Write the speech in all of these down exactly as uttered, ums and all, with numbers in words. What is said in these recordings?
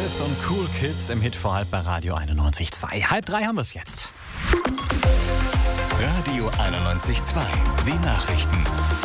Smith und Cool Kids im Hitverhalt bei Radio einundneunzig Komma zwei. Halb drei haben wir es jetzt. Radio einundneunzig Komma zwei. Die Nachrichten.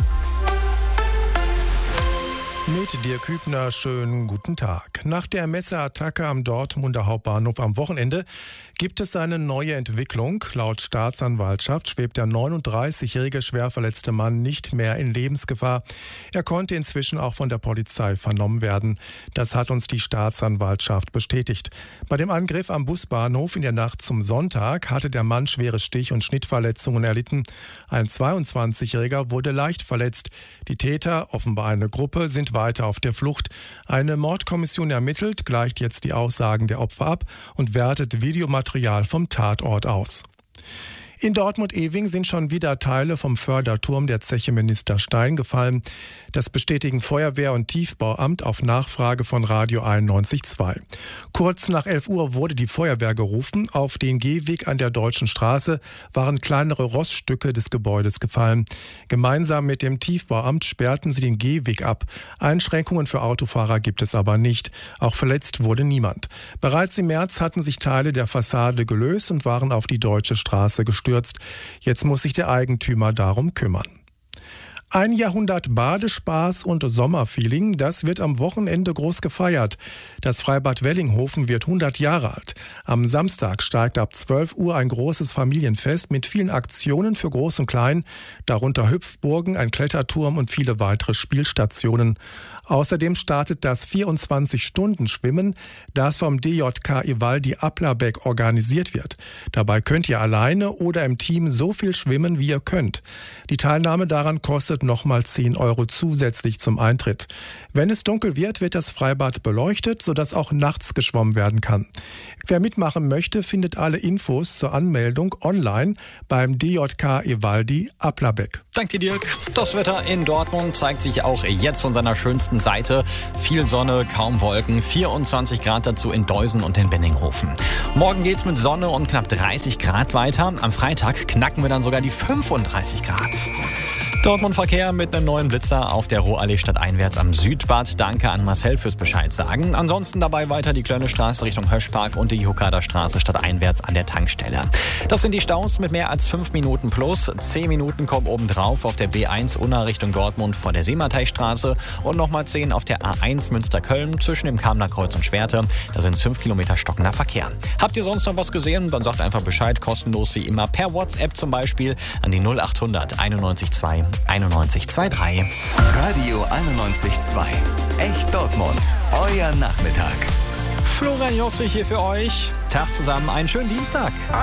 Mit Dirk Hübner, schönen guten Tag. Nach der Messerattacke am Dortmunder Hauptbahnhof am Wochenende gibt es eine neue Entwicklung. Laut Staatsanwaltschaft schwebt der neununddreißigjährige schwerverletzte Mann nicht mehr in Lebensgefahr. Er konnte inzwischen auch von der Polizei vernommen werden. Das hat uns die Staatsanwaltschaft bestätigt. Bei dem Angriff am Busbahnhof in der Nacht zum Sonntag hatte der Mann schwere Stich- und Schnittverletzungen erlitten. Ein zweiundzwanzigjähriger wurde leicht verletzt. Die Täter, offenbar eine Gruppe, sind weiter auf der Flucht. Eine Mordkommission ermittelt, gleicht jetzt die Aussagen der Opfer ab und wertet Videomaterial vom Tatort aus. In Dortmund-Ewing sind schon wieder Teile vom Förderturm der Zeche Minister Stein gefallen. Das bestätigen Feuerwehr- und Tiefbauamt auf Nachfrage von Radio einundneunzig Komma zwei. Kurz nach elf Uhr wurde die Feuerwehr gerufen. Auf den Gehweg an der Deutschen Straße waren kleinere Roststücke des Gebäudes gefallen. Gemeinsam mit dem Tiefbauamt sperrten sie den Gehweg ab. Einschränkungen für Autofahrer gibt es aber nicht. Auch verletzt wurde niemand. Bereits im März hatten sich Teile der Fassade gelöst und waren auf die Deutsche Straße gestürzt. Jetzt muss sich der Eigentümer darum kümmern. Ein Jahrhundert Badespaß und Sommerfeeling, das wird am Wochenende groß gefeiert. Das Freibad Wellinghofen wird hundert Jahre alt. Am Samstag steigt ab zwölf Uhr ein großes Familienfest mit vielen Aktionen für Groß und Klein, darunter Hüpfburgen, ein Kletterturm und viele weitere Spielstationen. Außerdem startet das vierundzwanzig-Stunden-Schwimmen, das vom D J K Evaldi Applerbeck organisiert wird. Dabei könnt ihr alleine oder im Team so viel schwimmen, wie ihr könnt. Die Teilnahme daran kostet nochmal zehn Euro zusätzlich zum Eintritt. Wenn es dunkel wird, wird das Freibad beleuchtet, sodass auch nachts geschwommen werden kann. Wer mitmachen möchte, findet alle Infos zur Anmeldung online beim D J K Evaldi Applerbeck. Danke dir, Dirk. Das Wetter in Dortmund zeigt sich auch jetzt von seiner schönsten Seite. Viel Sonne, kaum Wolken, vierundzwanzig Grad dazu in Deusen und in Benninghofen. Morgen geht's mit Sonne und knapp dreißig Grad weiter. Am Freitag knacken wir dann sogar die fünfunddreißig Grad. Dortmund-Verkehr mit einem neuen Blitzer auf der Rohallee stadteinwärts am Südbad. Danke an Marcel fürs Bescheid sagen. Ansonsten dabei weiter die Klönne Straße Richtung Höschpark und die Jukader Straße stadteinwärts an der Tankstelle. Das sind die Staus mit mehr als fünf Minuten plus. zehn Minuten kommen obendrauf auf der B eins Unna Richtung Dortmund vor der Seemateichstraße und nochmal zehn auf der A eins Münster-Köln zwischen dem Kamener Kreuz und Schwerte. Da sind es fünf Kilometer stockender Verkehr. Habt ihr sonst noch was gesehen? Dann sagt einfach Bescheid, kostenlos wie immer per WhatsApp zum Beispiel an die null achthundert einundneunzig Komma zwei einundneunzig Komma drei. Radio einundneunzig Komma zwei. Echt Dortmund. Euer Nachmittag. Florian Josswig hier für euch. Tag zusammen, einen schönen Dienstag.